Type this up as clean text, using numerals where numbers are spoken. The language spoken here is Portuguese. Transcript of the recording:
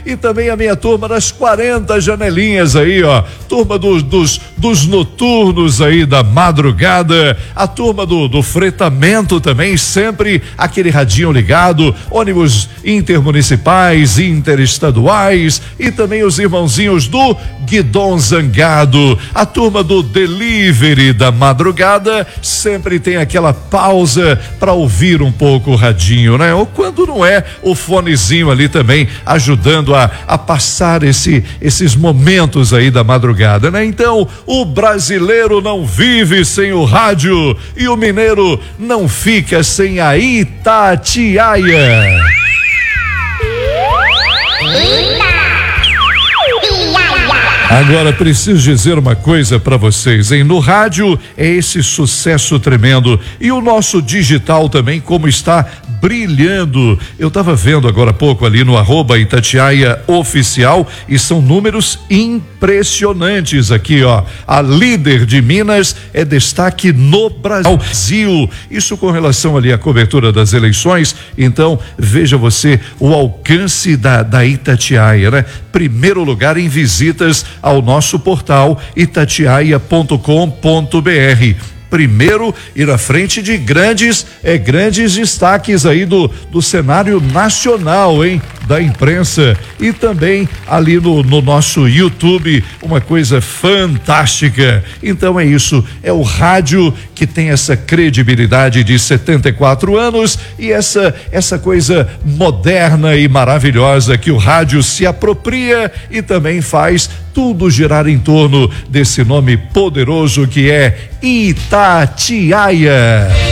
e também a minha turma das 40 janelinhas aí, ó, turma dos noturnos aí da madrugada, a turma do fretamento também, sempre aquele radinho ligado, ônibus intermunicipais, interestaduais e também os irmãozinhos do Guidon Zangado, a turma do delivery da madrugada, sempre tem aquela pausa para ouvir um pouco o radinho, né? Ou quando não é, o fonezinho ali também ajudando a passar esses momentos aí da madrugada, né? Então, o brasileiro não vive sem o rádio e o mineiro não fica sem a Itatiaia. Agora preciso dizer uma coisa para vocês, hein? No rádio é esse sucesso tremendo e o nosso digital também, como está brilhando. Eu estava vendo agora há pouco ali no @Itatiaia Oficial e são números impressionantes aqui, ó. A líder de Minas é destaque no Brasil. Isso com relação ali à cobertura das eleições. Então, veja você o alcance da Itatiaia, né? Primeiro lugar em visitas ao nosso portal itatiaia.com.br. Primeiro e na frente de grandes destaques aí do cenário nacional, hein? Da imprensa e também ali no nosso YouTube, uma coisa fantástica. Então é isso, é o rádio que tem essa credibilidade de 74 anos e essa coisa moderna e maravilhosa que o rádio se apropria e também faz tudo girar em torno desse nome poderoso que é Itatiaia.